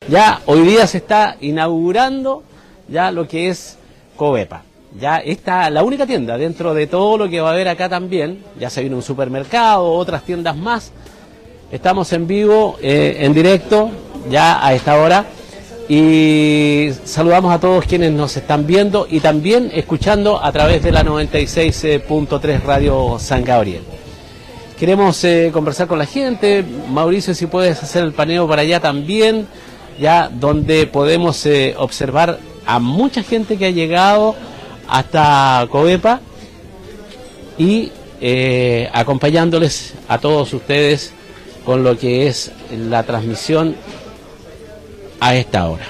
ya hoy día se está inaugurando ya lo que es Covepa. Ya está la única tienda dentro de todo lo que va a haber acá también. Ya se viene un supermercado, otras tiendas más. Estamos en vivo, en directo, ya a esta hora. Y saludamos a todos quienes nos están viendo y también escuchando a través de la 96.3 Radio San Gabriel. Queremos conversar con la gente. Mauricio, si puedes hacer el paneo para allá también, ya donde podemos observar a mucha gente que ha llegado hasta Covepa y acompañándoles a todos ustedes con lo que es la transmisión a esta hora.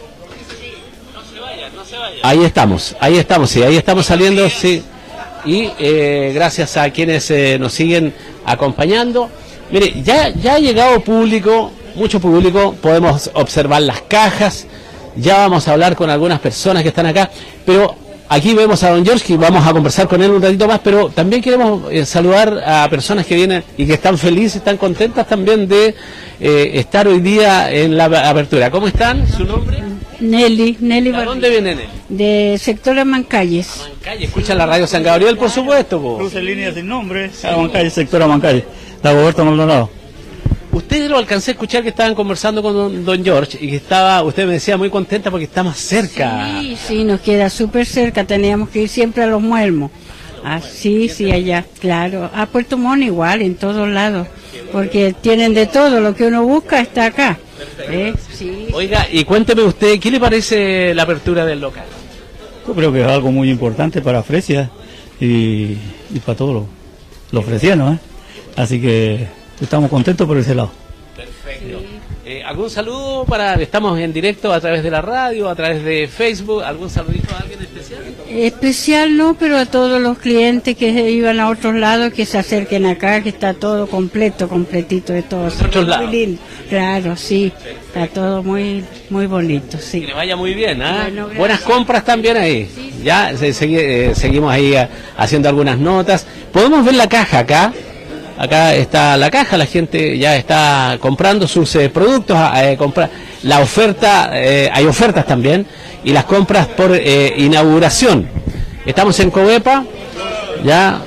No se vayan. Ahí estamos, sí, ahí estamos saliendo, sí. Y gracias a quienes nos siguen acompañando. Mire, ya ha llegado público, mucho público, podemos observar las cajas, ya vamos a hablar con algunas personas que están acá, pero aquí vemos a don George y vamos a conversar con él un ratito más, pero también queremos saludar a personas que vienen y que están felices, están contentas también de estar hoy día en la apertura. ¿Cómo están? ¿Su nombre? Nelly. ¿De dónde viene Nelly? De sector Amancalles. Amancalles, escucha la radio San Gabriel, por supuesto. Cruce línea sin nombre, Amancalles, sector Amancalles. La Roberto Maldonado. Ustedes lo alcancé a escuchar que estaban conversando con don George y que usted me decía muy contenta porque está más cerca. Sí, nos queda súper cerca, teníamos que ir siempre a Los Muelmos. Sí, allá, claro. A Puerto Montt igual, en todos lados, porque tienen de todo, lo que uno busca está acá. Sí. Oiga, y cuénteme usted, ¿qué le parece la apertura del local? Yo creo que es algo muy importante para Fresia y para todos los fresianos, así que estamos contentos por ese lado. Perfecto. ¿Algún saludo estamos en directo a través de la radio, a través de Facebook? ¿Algún saludito a alguien especial? Especial no, pero a todos los clientes que iban a otros lados, que se acerquen acá, que está todo completito de todo. ¿Otros lados? Muy lindo. Claro, sí, está todo muy bonito, sí. Que le vaya muy bien, ¿ah? Bueno, buenas compras también ahí. Sí. Ya seguimos ahí haciendo algunas notas. ¿Podemos ver la caja acá? Acá está la caja, la gente ya está comprando sus productos, la oferta, hay ofertas también, y las compras por inauguración. Estamos en Covepa, ya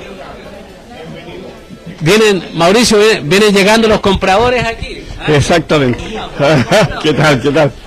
Mauricio, vienen llegando los compradores aquí. Exactamente. ¿Qué tal?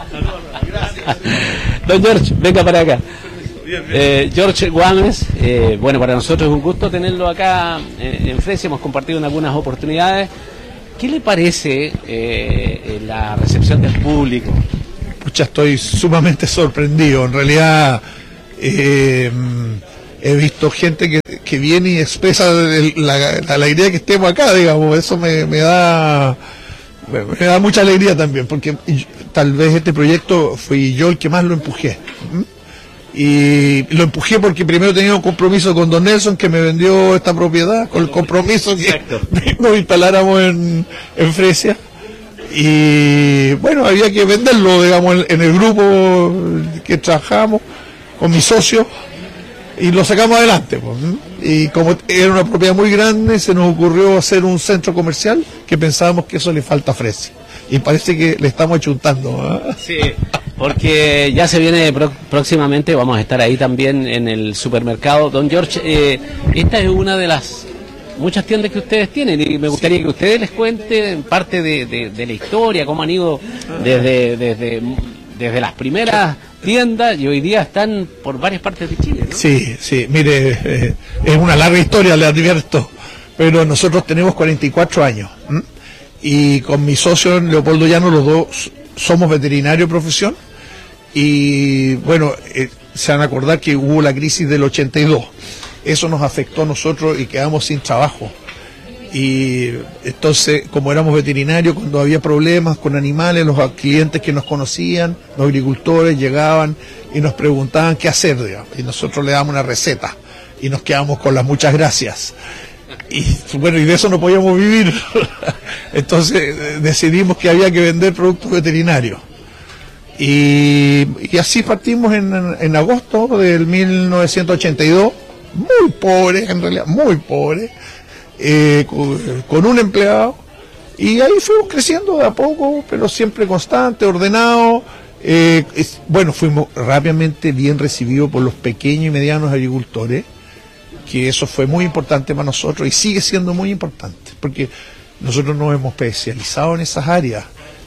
Don George, venga para acá. George Guámez, bueno, para nosotros es un gusto tenerlo acá en Fresia, hemos compartido en algunas oportunidades. ¿Qué le parece la recepción del público? Pucha, estoy sumamente sorprendido. En realidad he visto gente que viene y expresa la alegría que estemos acá, digamos. Eso me da mucha alegría también, porque tal vez este proyecto fui yo el que más lo empujé. Y lo empujé porque primero tenía un compromiso con don Nelson, que me vendió esta propiedad, con el compromiso que nos instaláramos en Fresia. Y bueno, había que venderlo, digamos, en el grupo que trabajamos con mis socios, y lo sacamos adelante, pues. Y como era una propiedad muy grande, se nos ocurrió hacer un centro comercial, que pensábamos que eso le falta a Fresia, y parece que le estamos achuntando, ¿eh? Sí, porque ya se viene próximamente, vamos a estar ahí también en el supermercado. Don George, esta es una de las muchas tiendas que ustedes tienen, y me gustaría que ustedes les cuenten parte de la historia, cómo han ido desde las primeras tiendas, y hoy día están por varias partes de Chile, ¿no? Sí, mire, es una larga historia, le advierto, pero nosotros tenemos 44 años, y con mi socio Leopoldo Llano, los dos somos veterinarios de profesión, y bueno, se van a acordar que hubo la crisis del 82, eso nos afectó a nosotros y quedamos sin trabajo. Y entonces, como éramos veterinarios, cuando había problemas con animales, los clientes que nos conocían, los agricultores, llegaban y nos preguntaban qué hacer, digamos, y nosotros le damos una receta y nos quedamos con las muchas gracias. Y bueno, y de eso no podíamos vivir. Entonces decidimos que había que vender productos veterinarios. Y así partimos en agosto del 1982, muy pobres, en realidad, muy pobres. Con un empleado, Y ahí fuimos creciendo de a poco, pero siempre constante, ordenado. Bueno, fuimos rápidamente bien recibidos por los pequeños y medianos agricultores, que eso fue muy importante para nosotros y sigue siendo muy importante, porque nosotros nos hemos especializado en esas áreas.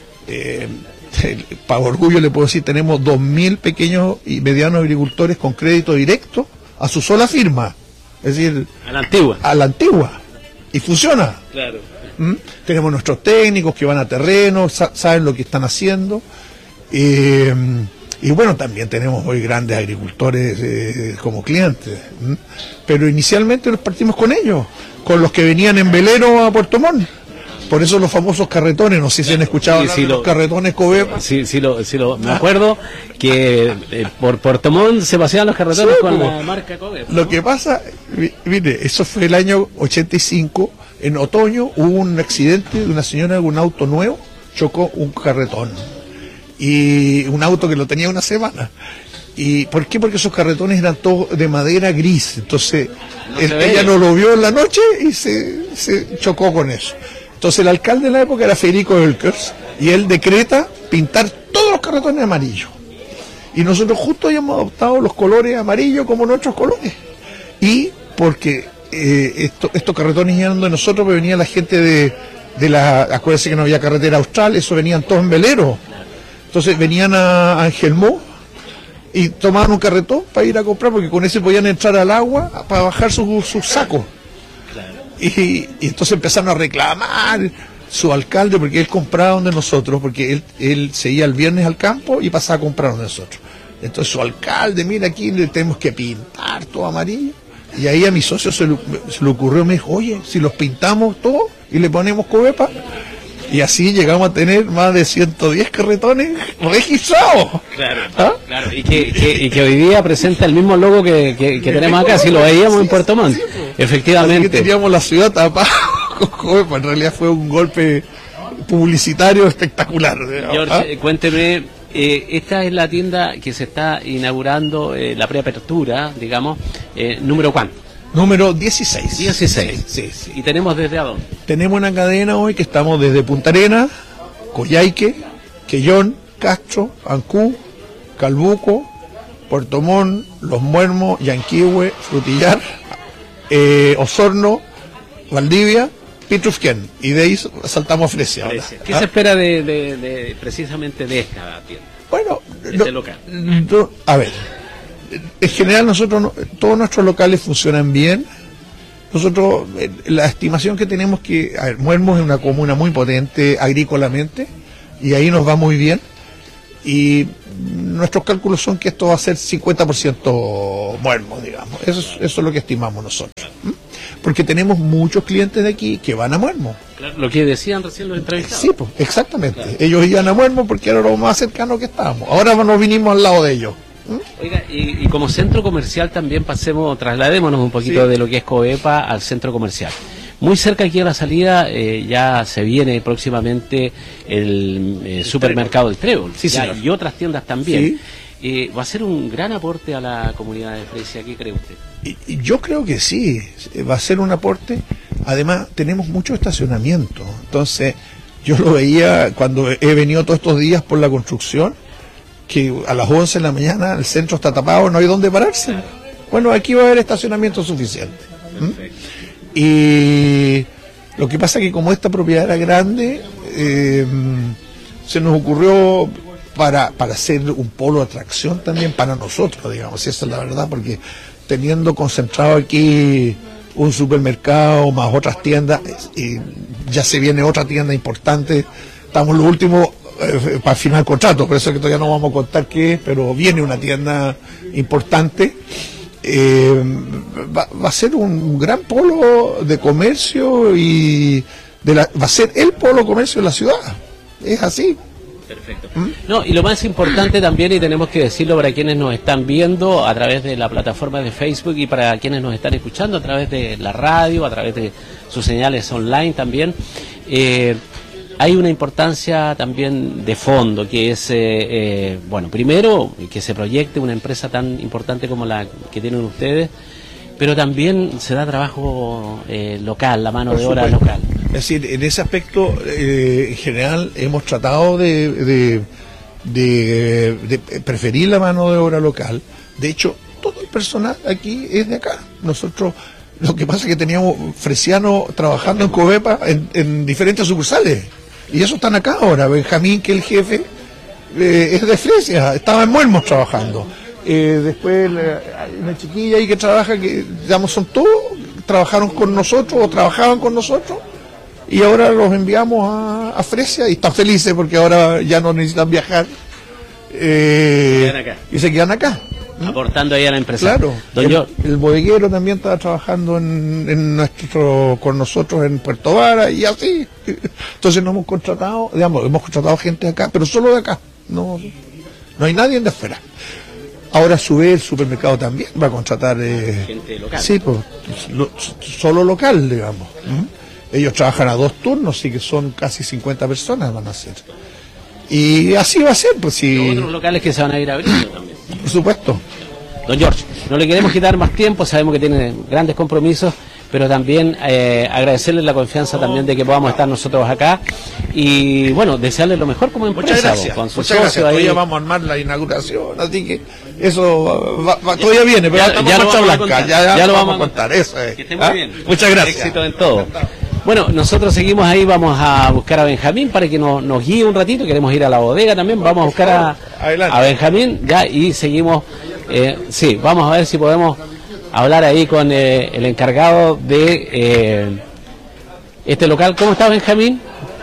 Para orgullo le puedo decir, tenemos 2.000 pequeños y medianos agricultores con crédito directo a su sola firma, es decir, a la antigua, y funciona. Claro. Tenemos nuestros técnicos que van a terreno, saben lo que están haciendo, y bueno, también tenemos hoy grandes agricultores como clientes, pero inicialmente nos partimos con ellos, con los que venían en velero a Puerto Montt. Por eso los famosos carretones, no sé si han escuchado hablar de los carretones Covepa. Me acuerdo que por Puerto Montt se paseaban los carretones con la marca Covepa. Lo que pasa, mire, eso fue el año 85, en otoño hubo un accidente de una señora con un auto nuevo, chocó un carretón, y un auto que lo tenía una semana. ¿Y por qué? Porque esos carretones eran todos de madera gris, entonces ella no lo vio en la noche y se chocó con eso. Entonces el alcalde de la época era Federico Elkers y él decreta pintar todos los carretones amarillos. Y nosotros justo habíamos adoptado los colores amarillos como nuestros colores. Y porque estos carretones eran de nosotros, pero venía la gente de la... Acuérdense que no había carretera austral, eso venían todos en velero. Entonces venían a Angelmó y tomaban un carretón para ir a comprar, porque con ese podían entrar al agua para bajar sus sacos. Y entonces empezaron a reclamar su alcalde, porque él compraba donde nosotros, porque él se iba el viernes al campo y pasaba a comprar donde nosotros. Entonces su alcalde, mira, aquí le tenemos que pintar todo amarillo. Y ahí a mi socio se le ocurrió, me dijo, oye, si los pintamos todos y le ponemos Covepa. Y así llegamos a tener más de 110 carretones registrados. Claro, claro. Y que hoy día presenta el mismo logo que tenemos acá, si lo veíamos en Puerto Montt. Efectivamente. Así que teníamos la ciudad tapada con Covepa. En realidad fue un golpe publicitario espectacular. George, cuénteme, esta es la tienda que se está inaugurando, la preapertura, digamos, ¿número cuánto? Número 16. 16. Sí. ¿Y tenemos desde a dónde? Tenemos una cadena hoy que estamos desde Punta Arenas, Coyhaique, Quellón, Castro, Ancú, Calbuco, Puerto Montt, Los Muermos, Yanquihue, Frutillar, Osorno, Valdivia, Pitrufquén, y de ahí saltamos a Fresia. ¿Qué se espera de precisamente de esta tienda? Bueno, local. A ver, en general nosotros, todos nuestros locales funcionan bien. Nosotros, la estimación que tenemos que, a ver, Muermos es una comuna muy potente agrícolamente, y ahí nos va muy bien, y nuestros cálculos son que esto va a ser 50% Muermos, digamos. Eso es lo que estimamos nosotros. Porque tenemos muchos clientes de aquí que van a Muermos. Claro, lo que decían recién los entrevistados. Sí, pues, exactamente. Claro. Ellos iban a Muermos porque era lo más cercano que estábamos. Ahora nos vinimos al lado de ellos. Oiga, y como centro comercial también trasladémonos un poquito de lo que es Covepa al centro comercial. Muy cerca aquí a la salida ya se viene próximamente el supermercado del Trébol, y otras tiendas también. Sí. ¿Va a ser un gran aporte a la comunidad de Fresia? ¿Qué cree usted? Y yo creo que sí, va a ser un aporte. Además, tenemos mucho estacionamiento. Entonces, yo lo veía cuando he venido todos estos días por la construcción, que a las 11 de la mañana el centro está tapado, no hay dónde pararse. Bueno, aquí va a haber estacionamiento suficiente. Y lo que pasa es que como esta propiedad era grande, se nos ocurrió para hacer un polo de atracción también para nosotros, digamos, esa es la verdad, porque teniendo concentrado aquí un supermercado más otras tiendas, y ya se viene otra tienda importante, estamos los últimos para firmar el contrato, por eso es que todavía no vamos a contar qué es, pero viene una tienda importante. Va a ser un gran polo de comercio y va a ser el polo comercio de la ciudad. Es así. Perfecto. No, y lo más importante también, y tenemos que decirlo para quienes nos están viendo a través de la plataforma de Facebook y para quienes nos están escuchando a través de la radio, a través de sus señales online también, hay una importancia también de fondo, que es, bueno, primero, que se proyecte una empresa tan importante como la que tienen ustedes, pero también se da trabajo local, la mano de obra local. decir, en ese aspecto, en general, hemos tratado de preferir la mano de obra local. De hecho, todo el personal aquí es de acá. Nosotros, lo que pasa es que teníamos fresianos trabajando en Covepa en diferentes sucursales. Y esos están acá ahora. Benjamín, que es el jefe, es de Fresia, estaba en Muermos trabajando. Después hay una chiquilla ahí que trabaja, que digamos son todos, trabajaron con nosotros o trabajaban con nosotros. Y ahora los enviamos a Fresia y están felices porque ahora ya no necesitan viajar. Y se quedan acá. Aportando ahí a la empresa. Claro. El bodeguero también estaba trabajando con nosotros en Puerto Vara y así. Entonces nos hemos contratado, hemos contratado gente de acá, pero solo de acá. No hay nadie de afuera. Ahora a su vez el supermercado también va a contratar gente local. Sí, pues solo local, digamos. Ellos trabajan a 2 turnos, así que son casi 50 personas van a ser. Y así va a ser, pues sí. Los otros locales que se van a ir abriendo también. Por supuesto. Don George, no le queremos quitar más tiempo, sabemos que tiene grandes compromisos, pero también agradecerle la confianza también de que podamos estar nosotros acá y bueno, desearle lo mejor como empresa. Muchas gracias. Con su Muchas gracias. ahí. Todavía vamos a armar la inauguración, así que eso todavía viene, pero ya lo vamos a contar. Ya lo vamos a contar. Eso es. Que esté muy bien. Muchas gracias. Éxito en todo. Bueno, nosotros seguimos ahí, vamos a buscar a Benjamín para que nos guíe un ratito, queremos ir a la bodega también, vamos a buscar a Benjamín ya y seguimos, sí, vamos a ver si podemos hablar ahí con el encargado de este local. ¿Cómo está, Benjamín?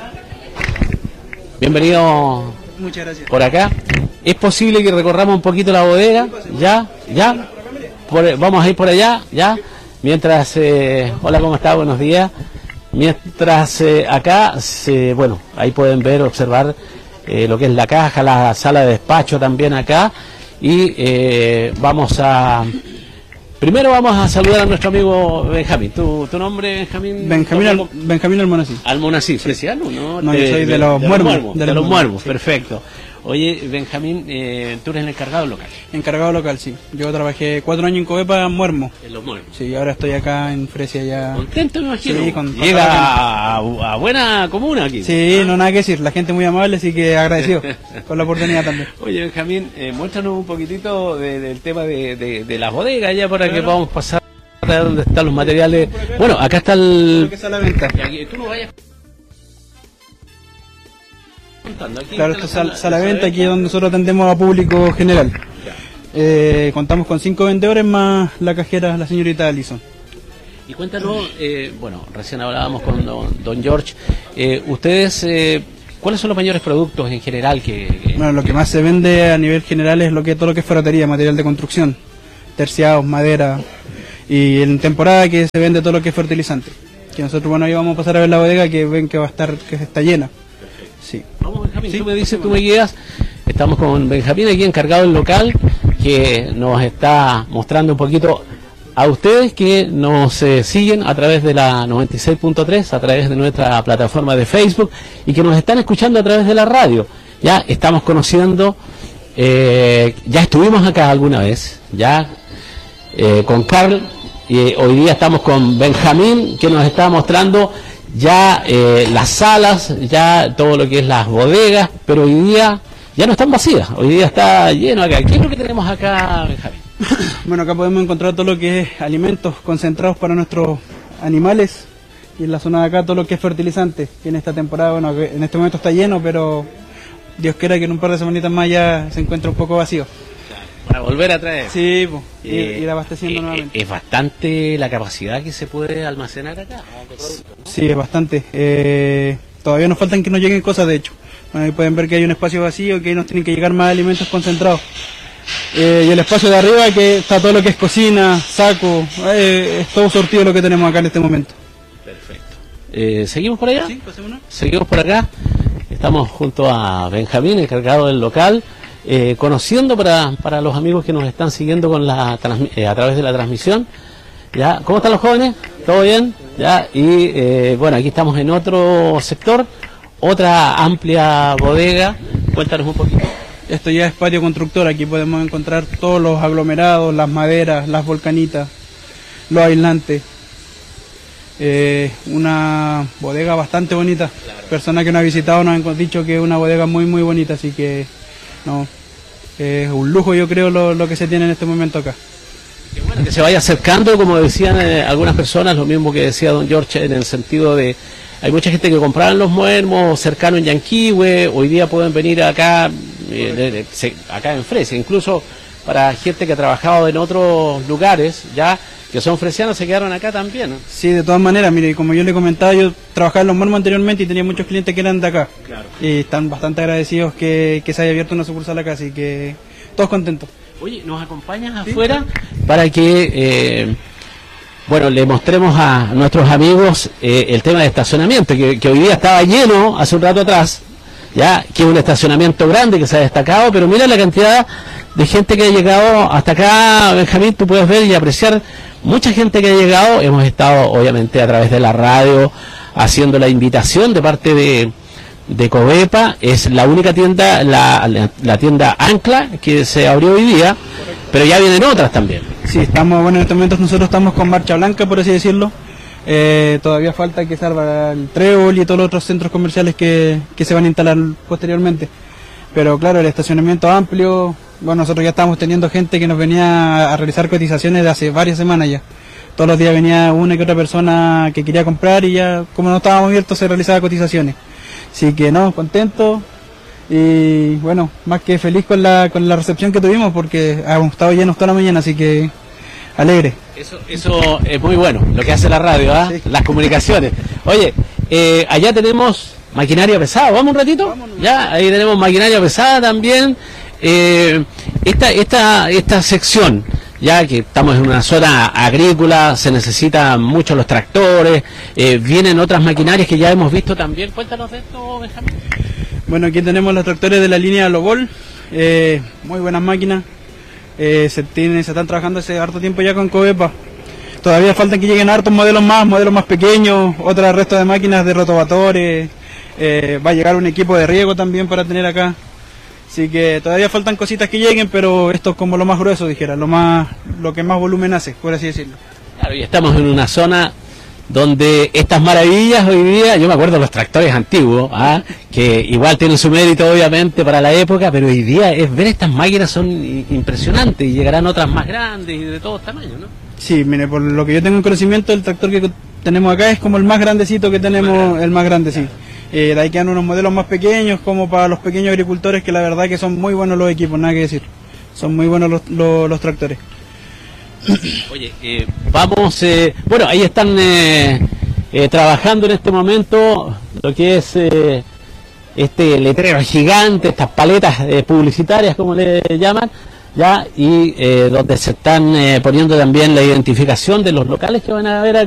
Bienvenido. Muchas gracias. Por acá. ¿Es posible que recorramos un poquito la bodega? ¿Ya? Vamos a ir por allá, ¿ya? Mientras, hola, ¿cómo está? Buenos días. Mientras acá, bueno, ahí pueden ver, observar lo que es la caja, la sala de despacho también acá. Y primero vamos a saludar a nuestro amigo Benjamín. ¿Tu nombre, Benjamín? Benjamín Almonací. Almonací, fresiano, ¿no? No, yo soy de los Muermos. De los Muermos, perfecto. Oye, Benjamín, tú eres el encargado local. Encargado local, sí. Yo trabajé 4 años en Covepa, en Muermos. En los Muermos. Sí, ahora estoy acá en Fresia ya. ¿Contento, me imagino? Sí, llega a buena comuna aquí. Sí, no nada que decir. La gente muy amable, así que agradecido por la oportunidad también. Oye, Benjamín, muéstranos un poquitito del tema de las bodegas ya para que podamos pasar a ver dónde están los materiales. Bueno, acá está lo que está a la venta. Tú no vayas contando. Aquí claro, esto es a la venta, aquí es donde nosotros atendemos a público general. Contamos con 5 vendedores más la cajera, la señorita Alison. Y cuéntanos, bueno, recién hablábamos con don George, ustedes, ¿cuáles son los mayores productos en general que...? Bueno, lo que más se vende a nivel general es todo lo que es ferretería, material de construcción, terciados, madera, y en temporada que se vende todo lo que es fertilizante. Que nosotros, bueno, ahí vamos a pasar a ver la bodega que ven que está llena. Sí. Vamos, Benjamín, sí, tú me guías. Estamos con Benjamín aquí encargado del local, que nos está mostrando un poquito a ustedes que nos siguen a través de la 96.3, a través de nuestra plataforma de Facebook y que nos están escuchando a través de la radio. Ya estamos conociendo, ya estuvimos acá alguna vez, ya con Carl, y hoy día estamos con Benjamín, que nos está mostrando ya las salas, ya todo lo que es las bodegas, pero hoy día ya no están vacías, hoy día está lleno acá. ¿Qué es lo que tenemos acá, Benjamín? Bueno, acá podemos encontrar todo lo que es alimentos concentrados para nuestros animales y en la zona de acá todo lo que es fertilizante, que en esta temporada, bueno, en este momento está lleno, pero Dios quiera que en un par de semanitas más ya se encuentre un poco vacío. Para volver a traer. Sí, pues, ir abasteciendo nuevamente. Es bastante la capacidad que se puede almacenar acá. Sí, es bastante. Todavía nos faltan que nos lleguen cosas, de hecho. Bueno, ahí pueden ver que hay un espacio vacío, que ahí nos tienen que llegar más alimentos concentrados. Y el espacio de arriba, que está todo lo que es cocina, saco, es todo sortido lo que tenemos acá en este momento. Perfecto. ¿Seguimos por allá? Sí, pasémonos. Seguimos por acá. Estamos junto a Benjamín, encargado del local. Conociendo para los amigos que nos están siguiendo con a través de la transmisión. ¿Ya? ¿Cómo están los jóvenes? ¿Todo bien? ¿Ya? Y bueno, aquí estamos en otro sector, otra amplia bodega. Cuéntanos un poquito. Esto ya es patio constructor, aquí podemos encontrar todos los aglomerados, las maderas, las volcanitas, los aislantes. una bodega bastante bonita. Personas que nos han visitado nos han dicho que es una bodega muy muy bonita, así que no, es un lujo, yo creo, lo que se tiene en este momento acá. Qué bueno que se vaya acercando, como decían algunas personas, lo mismo que decía don George, en el sentido de, hay mucha gente que compraban los muermos cercanos en Yanquihue, hoy día pueden venir acá, acá en Fresia, incluso para gente que ha trabajado en otros lugares, ya que son fresianos, se quedaron acá también, ¿no? Sí, de todas maneras, mire, como yo le comentaba, yo trabajaba en los muermos anteriormente y tenía muchos clientes que eran de acá. Claro. Y están bastante agradecidos que se haya abierto una sucursal acá, así que todos contentos. Oye, ¿nos acompañas afuera para que, bueno, le mostremos a nuestros amigos el tema de estacionamiento, que hoy día estaba lleno hace un rato atrás, ya, que es un estacionamiento grande que se ha destacado, pero mira la cantidad de gente que ha llegado hasta acá, Benjamín, tú puedes ver y apreciar mucha gente que ha llegado. Hemos estado, obviamente, a través de la radio haciendo la invitación de parte de Covepa. Es la única tienda, la tienda Ancla, que se abrió hoy día, pero ya vienen otras también. Sí, estamos, bueno, en estos momentos nosotros estamos con marcha blanca, por así decirlo. Todavía falta que salga el Trébol y todos los otros centros comerciales que se van a instalar posteriormente. Pero claro, el estacionamiento amplio, bueno, nosotros ya estamos teniendo gente que nos venía a realizar cotizaciones de hace varias semanas ya. Todos los días venía una que otra persona que quería comprar y ya, como no estábamos abiertos, se realizaba cotizaciones. Así que no, contento y bueno, más que feliz con la recepción que tuvimos, porque hemos estado llenos toda la mañana, así que alegre. Eso es muy bueno, lo que hace la radio, ¿ah? Sí. Las comunicaciones. Oye, allá tenemos maquinaria pesada, ¿vamos un ratito? Vámonos. Ya, ahí tenemos maquinaria pesada también. Esta sección, ya que estamos en una zona agrícola, se necesitan mucho los tractores, vienen otras maquinarias que ya hemos visto también. Cuéntanos de esto, Benjamín. Bueno, aquí tenemos los tractores de la línea Lobol, muy buenas máquinas. Se están trabajando hace harto tiempo ya con Covepa. Todavía faltan que lleguen hartos modelos más pequeños, otro resto de máquinas de rotovatores. Va a llegar un equipo de riego también para tener acá. Así que todavía faltan cositas que lleguen, pero esto es como lo más grueso, dijera, lo que más volumen hace, por así decirlo. Claro, y estamos en una zona donde estas maravillas hoy día, yo me acuerdo de los tractores antiguos, que igual tienen su mérito obviamente para la época, pero hoy día ver estas máquinas son impresionantes y llegarán otras más grandes y de todos tamaños, ¿no? Sí, mire, por lo que yo tengo en conocimiento, el tractor que tenemos acá es como el más grandecito que tenemos, el más grande, sí. De ahí quedan unos modelos más pequeños, como para los pequeños agricultores, que la verdad que son muy buenos los equipos, nada que decir. Son muy buenos los tractores. Oye, vamos, bueno, ahí están trabajando en este momento lo que es este letrero gigante, estas paletas publicitarias, como le llaman, ya, y donde se están poniendo también la identificación de los locales que van a haber aquí.